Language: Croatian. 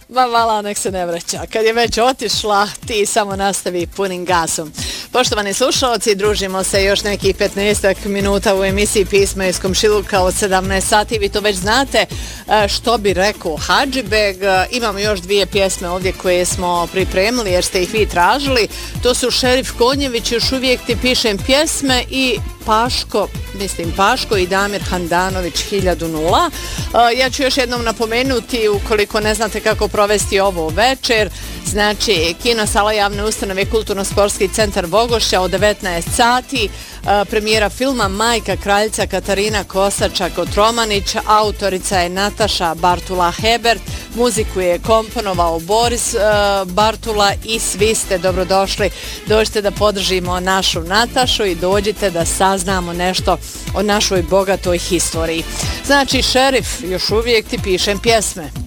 Vala, nek se ne vraća. Kad je već otišla, ti samo nastavi punim gasom. Poštovani slušalci, družimo se još nekih 15 minuta u emisiji Pisma iz komšiluka od 17 sati. Vi to već znate što bi rekao Hadžibeg. Imamo još dvije pjesme ovdje koje smo pripremili jer ste ih vi tražili. To su Šerif Konjević, Još uvijek ti pišem pjesme, i Paško i Damir Handanović 1000. Ja ću još jednom napomenuti, ukoliko ne znate kako provesti ovo večer, znači Kino sala javne ustanove Kulturno-sportski centar Vogošća od 19 sati, premijera filma Majka kraljica Katarina Kosača-Kotromanić, autorica je Nataša Bartula-Hebert, muziku je komponovao Boris Bartula i svi ste dobrodošli. Dođite da podržimo našu Natašu i dođite da saznamo nešto o našoj bogatoj historiji. Znači, Šerif, Još uvijek ti pišem pjesme.